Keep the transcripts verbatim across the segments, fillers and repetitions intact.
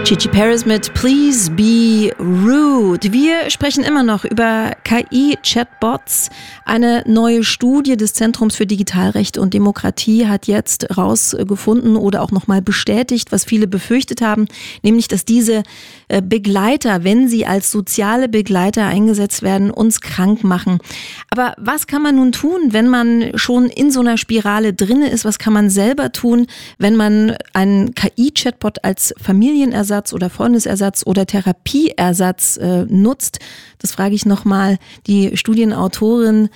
Gigi Paris mit Please Be Rude. Wir sprechen immer noch über K I-Chatbots. Eine neue Studie des Zentrums für Digitalrecht und Demokratie hat jetzt rausgefunden oder auch nochmal bestätigt, was viele befürchtet haben, nämlich, dass diese Begleiter, wenn sie als soziale Begleiter eingesetzt werden, uns krank machen. Aber was kann man nun tun, wenn man schon in so einer Spirale drinne ist? Was kann man selber tun, wenn man einen K I-Chatbot als Familienersatz oder Freundesersatz oder Therapieersatz äh, nutzt? Das frage ich nochmal die Studienautorin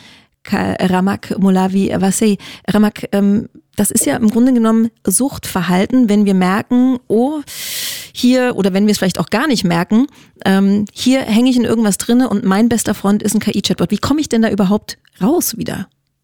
Ramak Molavi-Vassey. Ramak, ähm, das ist ja im Grunde genommen Suchtverhalten, wenn wir merken, oh, hier, oder wenn wir es vielleicht auch gar nicht merken, ähm, hier hänge ich in irgendwas drinne und mein bester Freund ist ein K I-Chatbot. Wie komme ich denn da überhaupt raus wieder?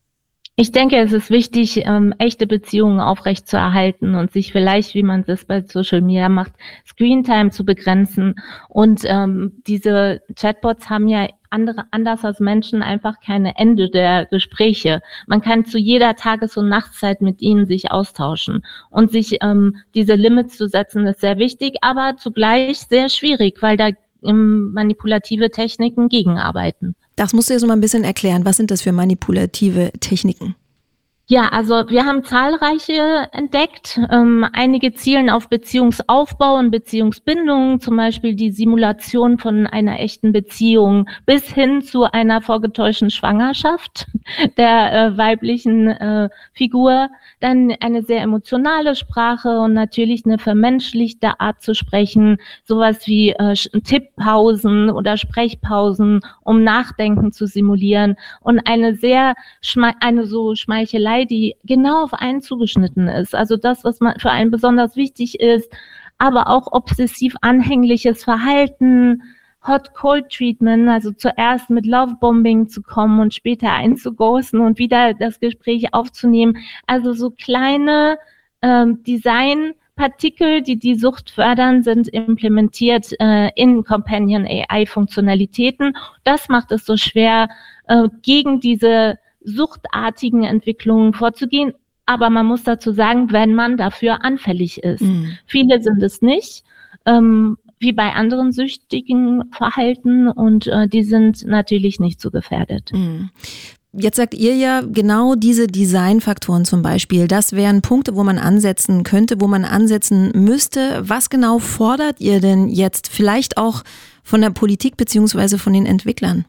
Ich denke, es ist wichtig, ähm, echte Beziehungen aufrechtzuerhalten und sich vielleicht, wie man das bei Social Media macht, Screentime zu begrenzen. Und ähm, diese Chatbots haben ja andere, anders als Menschen einfach keine Ende der Gespräche. Man kann zu jeder Tages- und Nachtszeit mit ihnen sich austauschen. Und sich ähm, diese Limits zu setzen, ist sehr wichtig, aber zugleich sehr schwierig, weil da ähm, manipulative Techniken gegenarbeiten. Das musst du jetzt noch mal ein bisschen erklären. Was sind das für manipulative Techniken? Ja, also wir haben zahlreiche entdeckt. Ähm, einige zielen auf Beziehungsaufbau und Beziehungsbindung, zum Beispiel die Simulation von einer echten Beziehung bis hin zu einer vorgetäuschten Schwangerschaft der äh, weiblichen äh, Figur. Dann eine sehr emotionale Sprache und natürlich eine vermenschlichte Art zu sprechen, sowas wie äh, Tipppausen oder Sprechpausen, um Nachdenken zu simulieren und eine sehr schme- eine so Schmeichelei, die genau auf einen zugeschnitten ist. Also das, was man für einen besonders wichtig ist, aber auch obsessiv-anhängliches Verhalten, Hot-Cold-Treatment, also zuerst mit Love-Bombing zu kommen und später einzughosten und wieder das Gespräch aufzunehmen. Also so kleine ähm, Designpartikel, die die Sucht fördern, sind implementiert äh, in Companion-A I-Funktionalitäten. Das macht es so schwer, äh, gegen diese suchtartigen Entwicklungen vorzugehen. Aber man muss dazu sagen, wenn man dafür anfällig ist. Mhm. Viele sind es nicht, ähm, wie bei anderen süchtigen Verhalten, und äh, die sind natürlich nicht so gefährdet. Mhm. Jetzt sagt ihr ja, genau diese Designfaktoren zum Beispiel, das wären Punkte, wo man ansetzen könnte, wo man ansetzen müsste. Was genau fordert ihr denn jetzt vielleicht auch von der Politik beziehungsweise von den Entwicklern?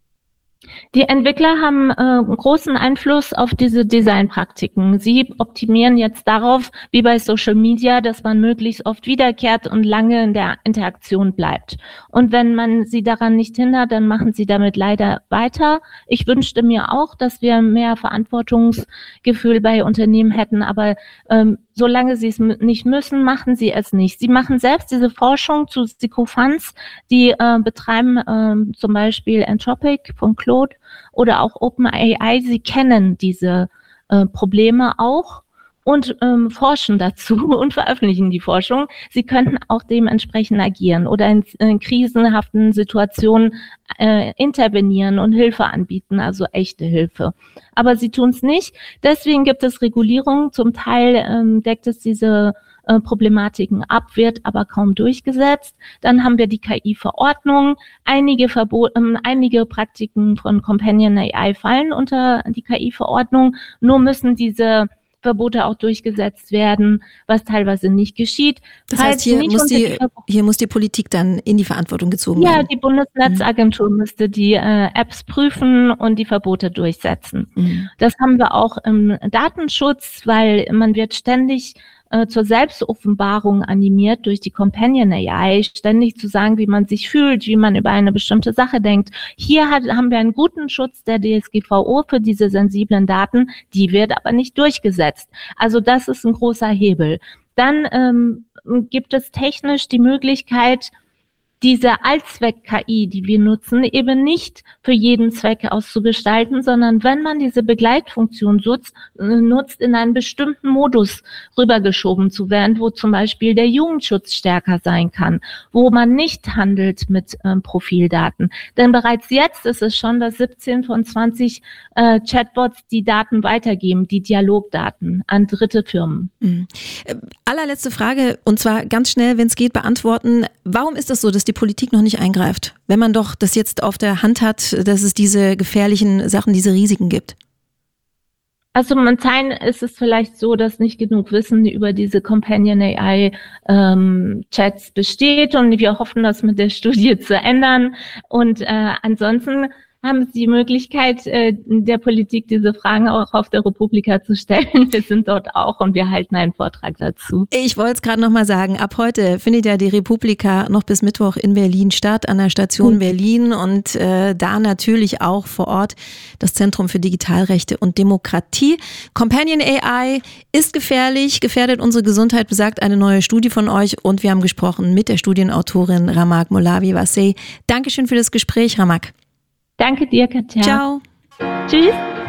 Die Entwickler haben äh, großen Einfluss auf diese Designpraktiken. Sie optimieren jetzt darauf, wie bei Social Media, dass man möglichst oft wiederkehrt und lange in der Interaktion bleibt. Und wenn man sie daran nicht hindert, dann machen sie damit leider weiter. Ich wünschte mir auch, dass wir mehr Verantwortungsgefühl bei Unternehmen hätten, aber ähm, solange sie es nicht müssen, machen sie es nicht. Sie machen selbst diese Forschung zu Sycophants, die äh, betreiben äh, zum Beispiel Anthropic von Claude oder auch OpenAI. Sie kennen diese äh, Probleme auch und ähm, forschen dazu und veröffentlichen die Forschung. Sie könnten auch dementsprechend agieren oder in, in krisenhaften Situationen äh, intervenieren und Hilfe anbieten, also echte Hilfe. Aber sie tun es nicht. Deswegen gibt es Regulierung. Zum Teil ähm, deckt es diese äh, Problematiken ab, wird aber kaum durchgesetzt. Dann haben wir die K I-Verordnung. Einige Verbot, ähm, einige Praktiken von Companion A I fallen unter die K I-Verordnung. Nur müssen diese Verbote auch durchgesetzt werden, was teilweise nicht geschieht. Das heißt, hier muss die, hier muss die Politik dann in die Verantwortung gezogen ja, werden. Ja, die Bundesnetzagentur mhm. müsste die äh, Apps prüfen und die Verbote durchsetzen. Mhm. Das haben wir auch im Datenschutz, weil man wird ständig äh, zur Selbstoffenbarung animiert durch die Companion A I, ständig zu sagen, wie man sich fühlt, wie man über eine bestimmte Sache denkt. Hier hat, haben wir einen guten Schutz der D S G V O für diese sensiblen Daten, die wird aber nicht durchgesetzt. Also das ist ein großer Hebel. Dann ähm, gibt es technisch die Möglichkeit, diese Allzweck-K I, die wir nutzen, eben nicht für jeden Zweck auszugestalten, sondern wenn man diese Begleitfunktion nutzt, nutzt in einen bestimmten Modus rübergeschoben zu werden, wo zum Beispiel der Jugendschutz stärker sein kann, wo man nicht handelt mit ähm, Profildaten. Denn bereits jetzt ist es schon, dass siebzehn von zwanzig äh, Chatbots die Daten weitergeben, die Dialogdaten an dritte Firmen. Mhm. Äh, allerletzte Frage, und zwar ganz schnell, wenn es geht, beantworten. Warum ist das so, dass die Politik noch nicht eingreift, wenn man doch das jetzt auf der Hand hat, dass es diese gefährlichen Sachen, diese Risiken gibt? Also momentan ist es vielleicht so, dass nicht genug Wissen über diese Companion A I ähm, Chats besteht und wir hoffen, das mit der Studie zu ändern. Und äh, ansonsten haben Sie die Möglichkeit, äh, der Politik diese Fragen auch auf der Republika zu stellen. Wir sind dort auch und wir halten einen Vortrag dazu. Ich wollte es gerade nochmal sagen, ab heute findet ja die Republika noch bis Mittwoch in Berlin statt, an der Station mhm. Berlin und äh, da natürlich auch vor Ort das Zentrum für Digitalrechte und Demokratie. Companion A I ist gefährlich, gefährdet unsere Gesundheit, besagt eine neue Studie von euch und wir haben gesprochen mit der Studienautorin Ramak Molavi-Vassey. Dankeschön für das Gespräch, Ramak. Danke dir, Katja. Ciao. Tschüss.